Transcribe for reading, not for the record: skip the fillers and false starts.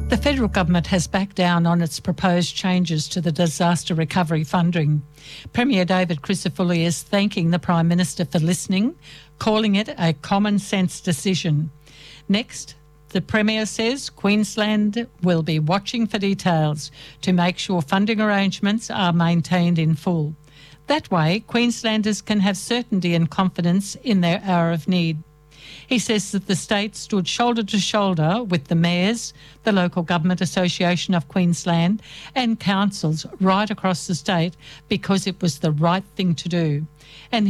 The federal government has backed down on its proposed changes to the disaster recovery funding. Premier David Crisafulli is thanking the Prime Minister for listening, calling it a common sense decision. Next, the Premier says Queensland will be watching for details to make sure funding arrangements are maintained in full. That way, Queenslanders can have certainty and confidence in their hour of need. He says that the state stood shoulder to shoulder with the mayors, the Local Government Association of Queensland and councils right across the state because it was the right thing to do. And